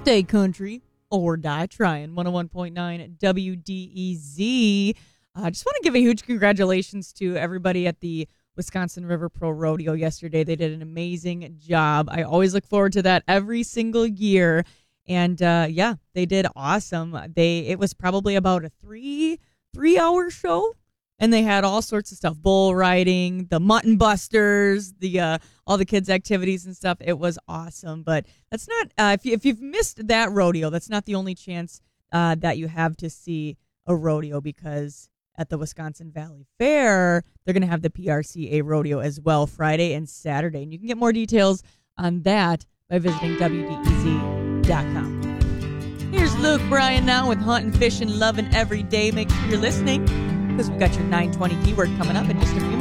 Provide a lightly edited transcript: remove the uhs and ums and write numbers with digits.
Stay country or die trying. 101.9 WDEZ. I just want to give a huge congratulations to everybody at the Wisconsin River Pro Rodeo yesterday. They did an amazing job. I always look forward to that every single year. And yeah, they did awesome. It was probably about a three-hour show. And they had all sorts of stuff, bull riding, the mutton busters, the all the kids' activities and stuff. It was awesome. But that's not if you've missed that rodeo, that's not the only chance that you have to see a rodeo, because at the Wisconsin Valley Fair, they're going to have the PRCA rodeo as well, Friday and Saturday. And you can get more details on that by visiting WDEZ.com. Here's Luke Bryan now with Hunting, Fishing, Loving Every Day. Make sure you're listening, because we've got your 920 keyword coming up in just a few minutes.